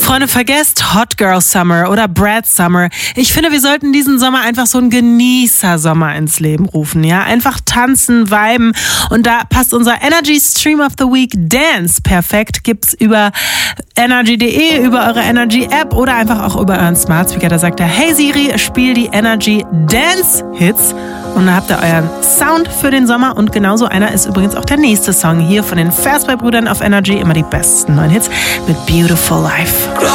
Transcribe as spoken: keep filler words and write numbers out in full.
Freunde, vergesst Hot Girl Summer oder Brad Summer. Ich finde, wir sollten diesen Sommer einfach so einen Genießer-Sommer ins Leben rufen. Ja, einfach tanzen, viben. Und da passt unser Energy Stream of the Week Dance perfekt. Gibt's über energy punkt de, über eure Energy App oder einfach auch über euren Smart Speaker. Da sagt er, hey Siri, spiel die Energy Dance Hits. Und dann habt ihr euren Sound für den Sommer. Und genauso einer ist übrigens auch der nächste Song hier von den Fastboy-Brüdern auf Energy. Immer die besten neuen Hits mit Beautiful Life.